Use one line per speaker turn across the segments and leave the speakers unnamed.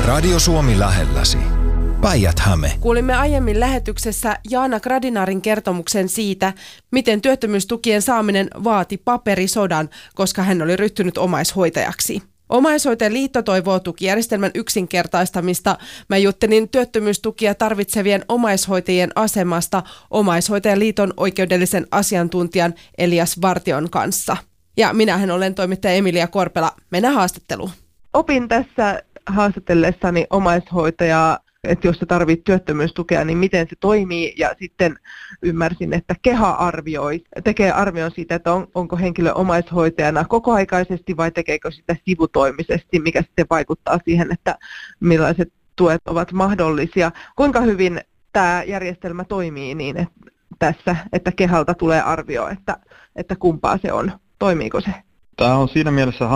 Radio Suomi lähelläsi. Päijät-Häme.
Kuulimme aiemmin lähetyksessä Jaana Gradinarin kertomuksen siitä, miten työttömyystukien saaminen vaati paperisodan, koska hän oli ryhtynyt omaishoitajaksi. Omaishoitajan liitto toivoo tukijärjestelmän yksinkertaistamista. Mä juttelin työttömyystukia tarvitsevien omaishoitajien asemasta Omaishoitajan liiton oikeudellisen asiantuntijan Elias Vartion kanssa. Ja minähän olen toimittaja Emilia Korpela. Mennään haastatteluun.
Opin tässä haastatellessani omaishoitajaa, että jos sä tarvitset työttömyystukea, niin miten se toimii. Ja sitten ymmärsin, että KEHA tekee arvion siitä, että onko henkilö omaishoitajana kokoaikaisesti vai tekeekö sitä sivutoimisesti, mikä sitten vaikuttaa siihen, että millaiset tuet ovat mahdollisia. Kuinka hyvin tämä järjestelmä toimii niin tässä, että KEHAlta tulee arvio, että kumpaa se on, toimiiko se?
Tämä on siinä mielessä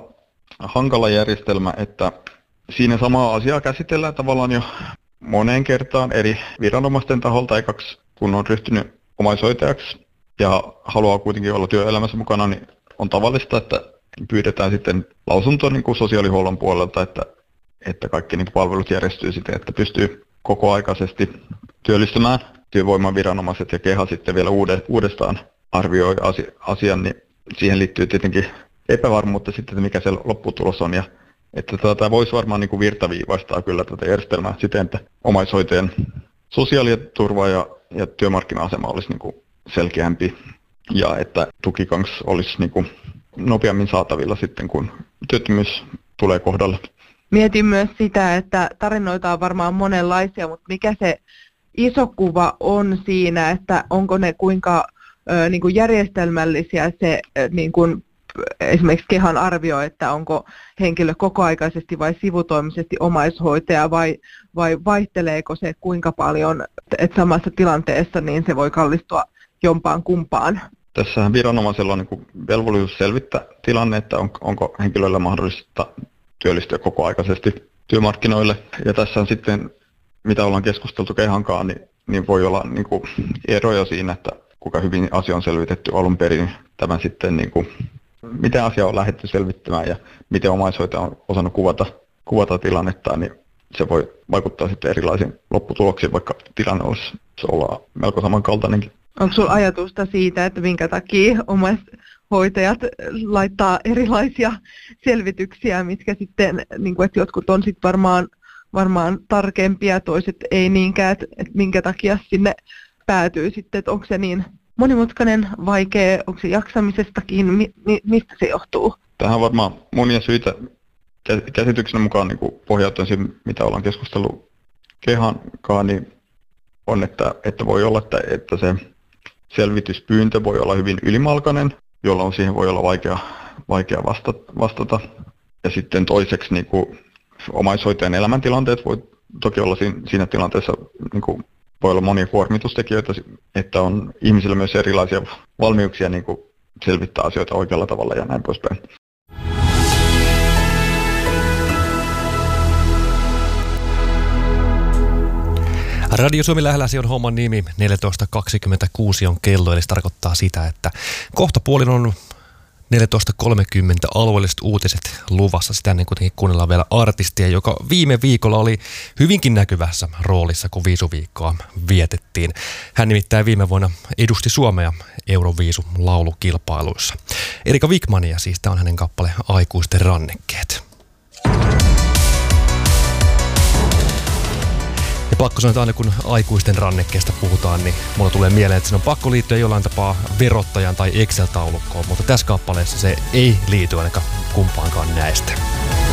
hankala järjestelmä, että siinä samaa asiaa käsitellään tavallaan jo moneen kertaan eri viranomaisten taholta ekaksi, kun on ryhtynyt omaishoitajaksi ja haluaa kuitenkin olla työelämässä mukana, niin on tavallista, että pyydetään sitten lausuntoa niin kuin sosiaalihuollon puolelta, että kaikki niin kuin palvelut järjestyy siten, että pystyy kokoaikaisesti työllistämään työvoimaviranomaiset ja KEHA sitten vielä uudestaan arvioi asian, niin siihen liittyy tietenkin epävarmuutta sitten, että mikä se lopputulos on. Ja että tätä voisi varmaan niin kuin virtaviivaistaa kyllä tätä järjestelmää siten, että omaishoitajan sosiaaliturva ja työmarkkina-asema olisi niin kuin selkeämpi ja että tuki kanssa olisi niin kuin nopeammin saatavilla sitten, kun työttömyys tulee kohdalle.
Mietin myös sitä, että tarinoita on varmaan monenlaisia, mutta mikä se iso kuva on siinä, että onko ne kuinka niin kuin järjestelmällisiä se niin kuin esimerkiksi KEHAn arvio, että onko henkilö kokoaikaisesti vai sivutoimisesti omaishoitaja vai vaihteleeko se kuinka paljon, että samassa tilanteessa niin se voi kallistua jompaan kumpaan.
Tässähän viranomaisella on niin velvollisuus selvittää tilanne, että onko henkilöllä mahdollista työllistyä kokoaikaisesti työmarkkinoille. Ja tässä on sitten, mitä ollaan keskusteltu KEHAnkaan, niin voi olla niin kuin eroja siinä, että kuinka hyvin asia on selvitetty alun perin. Tämä sitten niin kuin miten asia on lähdetty selvittämään ja miten omaishoitaja on osannut kuvata tilannetta, niin se voi vaikuttaa sitten erilaisiin lopputuloksiin, vaikka tilanne olisi olla melko samankaltainenkin.
Onko sinulla ajatusta siitä, että minkä takia omaishoitajat laittaa erilaisia selvityksiä, mitkä sitten, niin kuin, että jotkut on sitten varmaan tarkempia, toiset ei niinkään, että minkä takia sinne päätyy sitten, että onko se niin monimutkainen, vaikea, onko se jaksamisestakin, mistä se johtuu?
Tähän on varmaan monia syitä käsityksen mukaan niin pohjautuen siihen, mitä ollaan keskustellut KEHAnkaan, niin on, että voi olla, että se selvityspyyntö voi olla hyvin ylimalkainen, jolloin siihen voi olla vaikea vastata. Ja sitten toiseksi niin kuin omaishoitajan elämäntilanteet voi toki olla siinä tilanteessa niin kuin voi olla monia kuormitustekijöitä, että on ihmisillä myös erilaisia valmiuksia niin kuin selvittää asioita oikealla tavalla ja näin poispäin.
Radio Suomi lähelläsi on homman nimi, 14.26 on kello, eli se tarkoittaa sitä, että kohta puolin on 14.30 alueelliset uutiset luvassa. Sitä ennen kuitenkin kuunnellaan vielä artistia, joka viime viikolla oli hyvinkin näkyvässä roolissa, kun viisuviikkoa vietettiin. Hän nimittäin viime vuonna edusti Suomea Euroviisu-laulukilpailuissa. Erika Wigmania siis, tämä on hänen kappale Aikuisten rannekkeet. Ja pakko sanoa, että aina kun aikuisten rannekkeesta puhutaan, niin mulla tulee mieleen, että se on pakko liittyä jollain tapaa verottajan tai Excel-taulukkoon, mutta tässä kappaleessa se ei liity ainakaan kumpaankaan näistä.